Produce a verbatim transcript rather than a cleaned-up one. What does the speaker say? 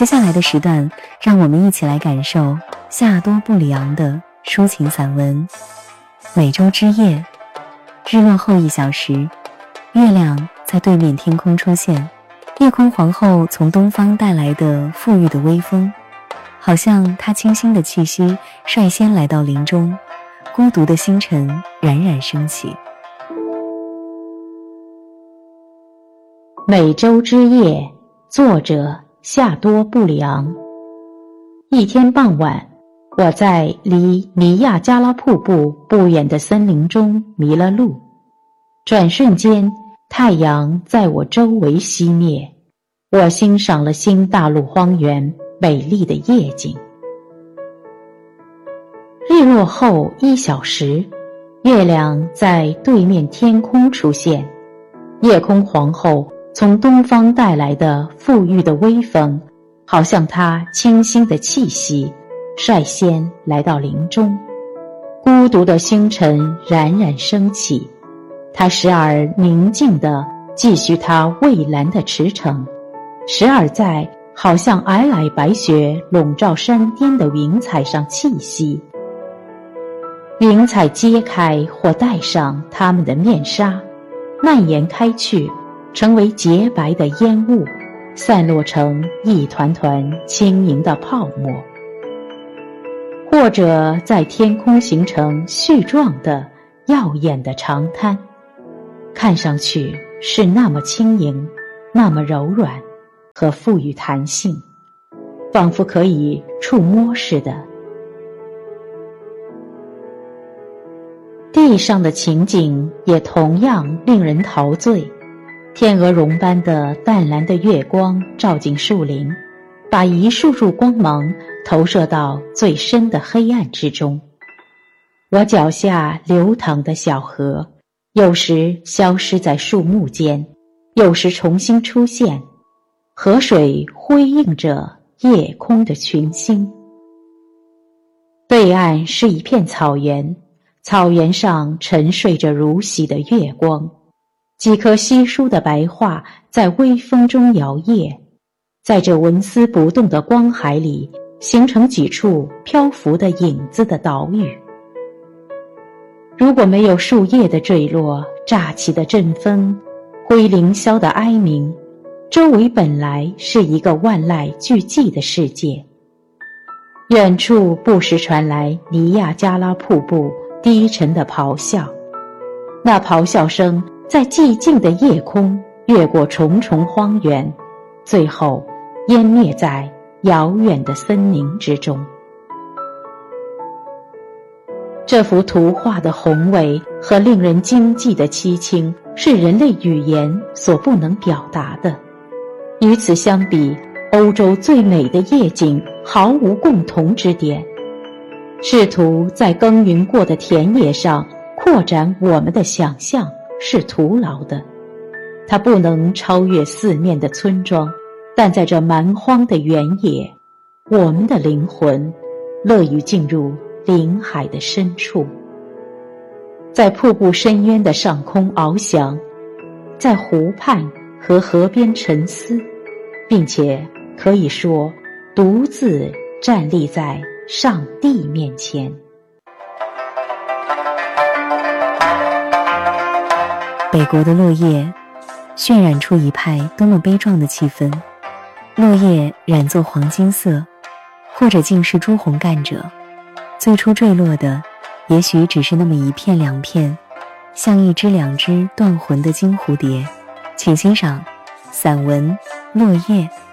接下来的时段，让我们一起来感受夏多布里昂的抒情散文《美洲之夜》。日落后一小时，月亮在对面天空出现，夜空皇后从东方带来的馥郁的微风，好像她清新的气息率先来到林中，孤独的星辰冉冉升起。 美洲之夜，作者夏多布里昂。一天傍晚，我在离尼亚加拉瀑布不远的森林中迷了路，转瞬间太阳在我周围熄灭，我欣赏了新大陆荒原美丽的夜景。日落后一小时，月亮在对面天空出现，夜空皇后从东方带来的馥郁的微风，好像她清新的气息率先来到林中，孤独的星辰冉冉升起，她时而宁静地继续她蔚蓝的驰骋，时而在好像皑皑白雪笼罩山巅的云彩上栖息。云彩揭开或戴上它们的面纱，蔓延开去，成为洁白的烟雾，散落成一团团轻盈的泡沫，或者在天空形成絮状的耀眼的长滩，看上去是那么轻盈，那么柔软和富予弹性，仿佛可以触摸似的。地上的情景也同样令人陶醉，天鹅绒般的淡蓝的月光照进树林，把一束束光芒投射到最深的黑暗之中。我脚下流淌的小河，有时消失在树木间，有时重新出现，河水辉映着夜空的群星。对岸是一片草原，草原上沉睡着如洗的月光，几颗稀疏的白桦在微风中摇曳，在这纹丝不动的光海里形成几处漂浮的影子的岛屿。如果没有树叶的坠落，乍起的阵风，灰凌霄的哀鸣，周围本来是一个万籁俱寂的世界。远处不时传来尼亚加拉瀑布低沉的咆哮，那咆哮声在寂静的夜空越过重重荒原，最后湮灭在遥远的森林之中。这幅图画的宏伟和令人惊悸的凄清，是人类语言所不能表达的。与此相比，欧洲最美的夜景毫无共同之点。试图在耕耘过的田野上扩展我们的想象是徒劳的，它不能超越四面的村庄，但在这蛮荒的原野，我们的灵魂乐于进入林海的深处，在瀑布深渊的上空翱翔，在湖畔和河边沉思，并且可以说独自站立在上帝面前。 北国的落叶渲染出一派多么悲壮的气氛，落叶染作黄金色，或者竟是朱红干者。最初坠落的也许只是那么一片两片，像一只两只断魂的金蝴蝶。请欣赏散文《落叶》。